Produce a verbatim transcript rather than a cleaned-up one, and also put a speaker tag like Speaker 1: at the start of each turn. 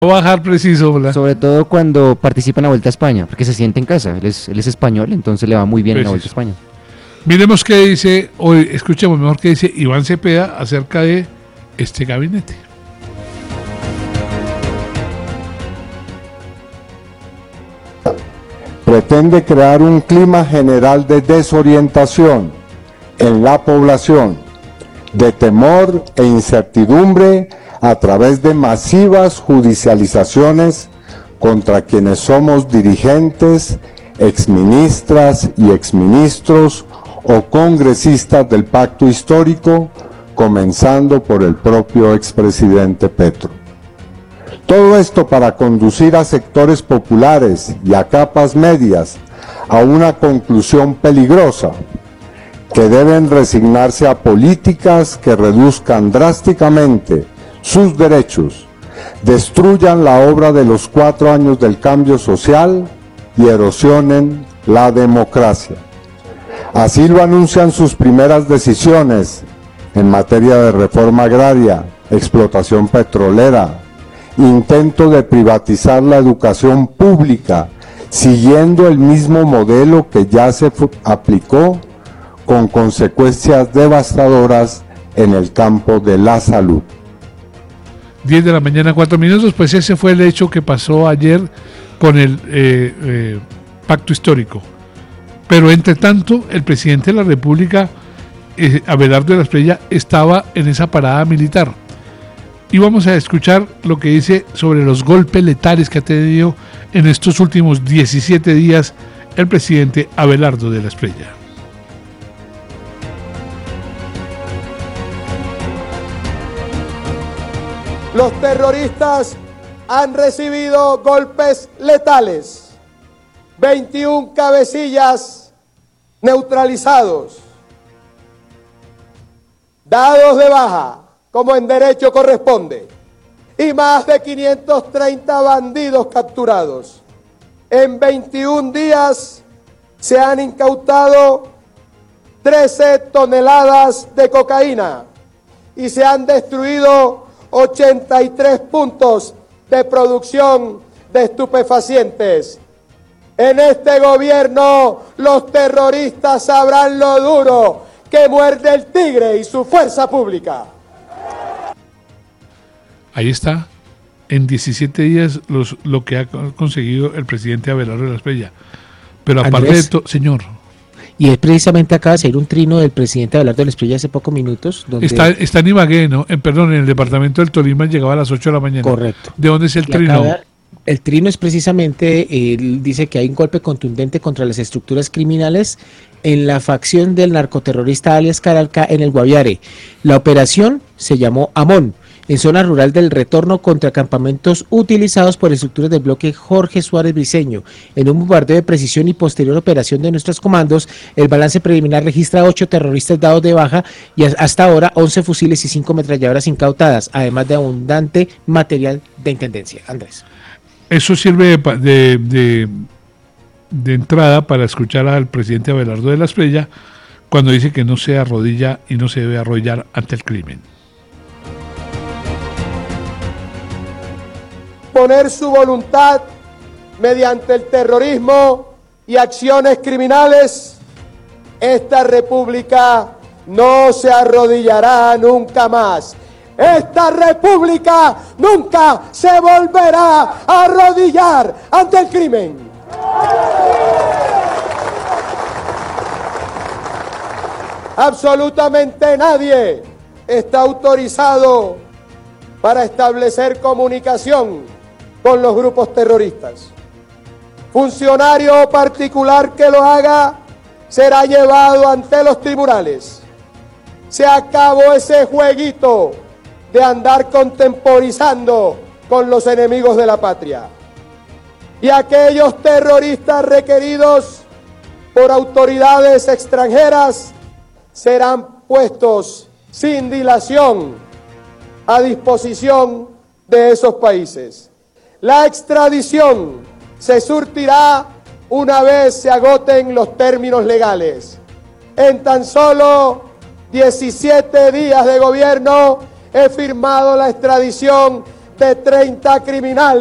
Speaker 1: Va a bajar preciso, ¿verdad?
Speaker 2: Sobre todo cuando participa en la Vuelta a España, porque se siente en casa. Él es, él es español, entonces le va muy bien preciso. En la Vuelta a España.
Speaker 1: Miremos qué dice, hoy escuchemos mejor qué dice Iván Cepeda acerca de este gabinete.
Speaker 3: Pretende crear un clima general de desorientación en la población, de temor e incertidumbre a través de masivas judicializaciones contra quienes somos dirigentes, exministras y exministros o congresistas del pacto histórico, comenzando por el propio expresidente Petro. Todo esto para conducir a sectores populares y a capas medias a una conclusión peligrosa, que deben resignarse a políticas que reduzcan drásticamente sus derechos, destruyan la obra de los cuatro años del cambio social y erosionen la democracia. Así lo anuncian sus primeras decisiones en materia de reforma agraria, explotación petrolera, intento de privatizar la educación pública, siguiendo el mismo modelo que ya se aplicó con consecuencias devastadoras en el campo de la salud.
Speaker 1: diez de la mañana, cuatro minutos, pues ese fue el hecho que pasó ayer con el eh, eh, pacto histórico. Pero entre tanto, el presidente de la República, eh, Abelardo de la Espriella, estaba en esa parada militar. Y vamos a escuchar lo que dice sobre los golpes letales que ha tenido en estos últimos diecisiete días el presidente Abelardo de la Espriella.
Speaker 4: Los terroristas han recibido golpes letales, veintiuna cabecillas neutralizados, dados de baja, como en derecho corresponde, y más de quinientos treinta bandidos capturados. En veintiún días se han incautado trece toneladas de cocaína y se han destruido ochenta y tres puntos de producción de estupefacientes. En este gobierno los terroristas sabrán lo duro que muerde el tigre y su fuerza pública.
Speaker 1: Ahí está, en diecisiete días los, lo que ha conseguido el presidente Abelardo de la Espriella. Pero aparte Andrés, de todo, señor.
Speaker 2: Y es precisamente acaba de salir un trino del presidente Abelardo de la Espriella hace pocos minutos. Donde
Speaker 1: está, está en Ibagué, ¿no? En, perdón, en el departamento del Tolima llegaba a las ocho de la mañana.
Speaker 2: Correcto.
Speaker 1: ¿De dónde es el
Speaker 2: y
Speaker 1: trino?
Speaker 2: Acaba, el trino es precisamente, él dice que hay un golpe contundente contra las estructuras criminales en la facción del narcoterrorista alias Caralca en el Guaviare. La operación se llamó Amón, en zona rural del Retorno, contra campamentos utilizados por estructuras del bloque Jorge Suárez Briceño. En un bombardeo de precisión y posterior operación de nuestros comandos, el balance preliminar registra ocho terroristas dados de baja y hasta ahora once fusiles y cinco ametralladoras incautadas, además de abundante material de intendencia. Andrés.
Speaker 1: Eso sirve de, de, de, de entrada para escuchar al presidente Abelardo de la Espriella cuando dice que no se arrodilla y no se debe arrodillar ante el crimen.
Speaker 4: Poner su voluntad mediante el terrorismo y acciones criminales, esta república no se arrodillará nunca más. Esta república nunca se volverá a arrodillar ante el crimen. Absolutamente nadie está autorizado para establecer comunicación con los grupos terroristas. Funcionario particular que lo haga será llevado ante los tribunales. Se acabó ese jueguito de andar contemporizando con los enemigos de la patria. Y aquellos terroristas requeridos por autoridades extranjeras serán puestos sin dilación a disposición de esos países. La extradición se surtirá una vez se agoten los términos legales. En tan solo diecisiete días de gobierno he firmado la extradición de treinta criminales.